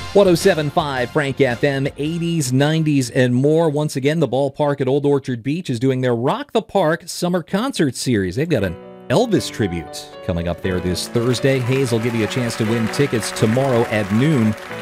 107.5 Frank FM, 80s, 90s, and more. Once again, the ballpark at Old Orchard Beach is doing their Rock the Park Summer Concert Series. They've got an Elvis tribute coming up there this Thursday. Hayes will give you a chance to win tickets tomorrow at noon.